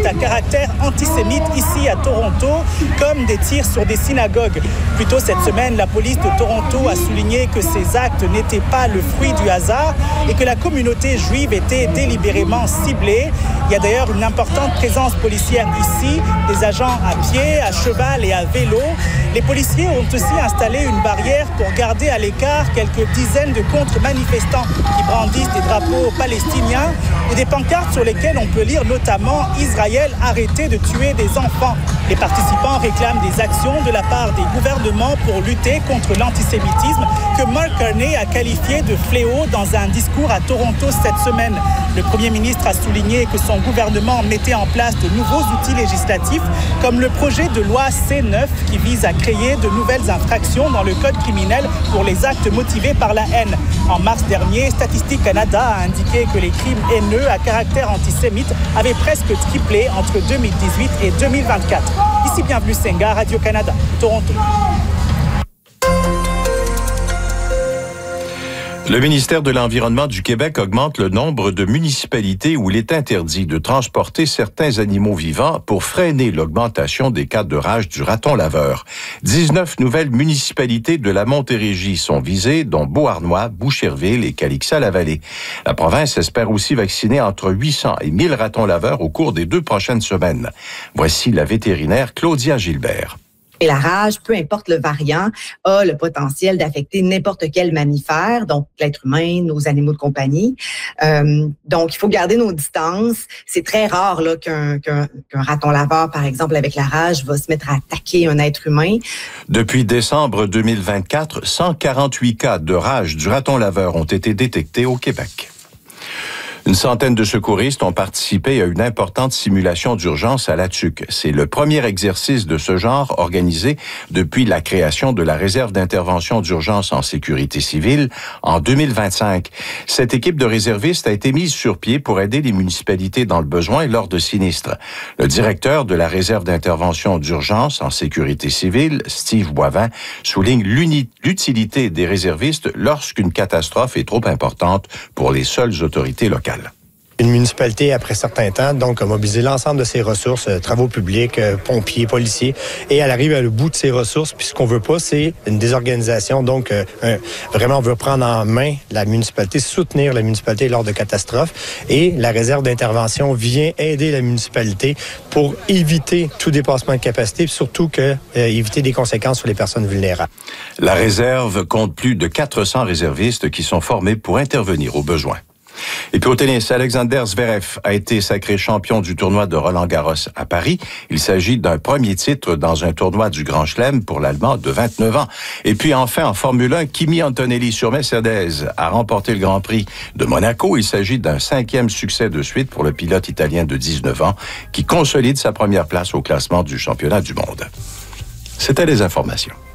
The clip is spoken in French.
est à caractère antisémite ici à Toronto, comme des tirs sur des synagogues. Plus tôt cette semaine, la police de Toronto a souligné que ces actes n'étaient pas le fruit du hasard et que la communauté juive était délibérément ciblée. Il y a d'ailleurs une importante présence policière ici, des agents à pied, à cheval et à vélo. Les policiers ont aussi installé une barrière pour garder à l'écart quelques dizaines de contre-manifestants qui brandissent des drapeaux palestiniens et des pancartes sur lesquelles on peut lire notamment « Israël, arrêtez de tuer des enfants ». Les participants réclament des actions de la part des gouvernements pour lutter contre l'antisémitisme que Mark Carney a qualifié de fléau dans un discours à Toronto cette semaine. Le Premier ministre a souligné que son gouvernement mettait en place de nouveaux outils législatifs comme le projet de loi C9 qui vise à créer de nouvelles infractions dans le code criminel pour les actes motivés par la haine. En mars dernier, Statistique Canada a indiqué que les crimes haineux à caractère antisémite avaient presque triplé entre 2018 et 2024. Ici Bienvenue Senga, Radio-Canada, Toronto. Le ministère de l'Environnement du Québec augmente le nombre de municipalités où il est interdit de transporter certains animaux vivants pour freiner l'augmentation des cas de rage du raton laveur. 19 nouvelles municipalités de la Montérégie sont visées, dont Beauharnois, Boucherville et Calixa-la-Vallée. La province espère aussi vacciner entre 800 et 1000 ratons laveurs au cours des 2 prochaines semaines. Voici la vétérinaire Claudia Gilbert. Et la rage, peu importe le variant, a le potentiel d'affecter n'importe quel mammifère, donc l'être humain, nos animaux de compagnie. Donc, il faut garder nos distances. C'est très rare là, qu'un raton laveur, par exemple, avec la rage, va se mettre à attaquer un être humain. Depuis décembre 2024, 148 cas de rage du raton laveur ont été détectés au Québec. Une centaine de secouristes ont participé à une importante simulation d'urgence à la TUQ. C'est le premier exercice de ce genre organisé depuis la création de la réserve d'intervention d'urgence en sécurité civile en 2025. Cette équipe de réservistes a été mise sur pied pour aider les municipalités dans le besoin lors de sinistres. Le directeur de la réserve d'intervention d'urgence en sécurité civile, Steve Boivin, souligne l'utilité des réservistes lorsqu'une catastrophe est trop importante pour les seules autorités locales. Une municipalité, après certains temps, donc, a mobilisé l'ensemble de ses ressources, travaux publics, pompiers, policiers, et elle arrive à le bout de ses ressources. Puis ce qu'on veut pas, c'est une désorganisation. Donc, vraiment, on veut prendre en main la municipalité, soutenir la municipalité lors de catastrophes. Et la réserve d'intervention vient aider la municipalité pour éviter tout dépassement de capacité, puis surtout éviter des conséquences sur les personnes vulnérables. La réserve compte plus de 400 réservistes qui sont formés pour intervenir aux besoins. Et puis au tennis, Alexander Zverev a été sacré champion du tournoi de Roland-Garros à Paris. Il s'agit d'un premier titre dans un tournoi du Grand Chelem pour l'Allemand de 29 ans. Et puis enfin, en Formule 1, Kimi Antonelli sur Mercedes a remporté le Grand Prix de Monaco. Il s'agit d'un 5e succès de suite pour le pilote italien de 19 ans qui consolide sa première place au classement du championnat du monde. C'était les informations.